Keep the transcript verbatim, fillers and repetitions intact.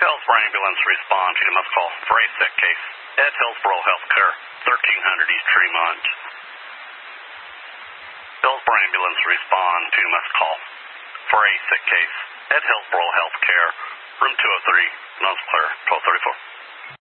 Hillsborough ambulance respond to the must call for a sick case at Hillsborough Healthcare, thirteen hundred East Tremont. Hillsborough ambulance respond to must call for a sick case at Hillsborough Healthcare, room two oh three, Montclair, twelve thirty-four.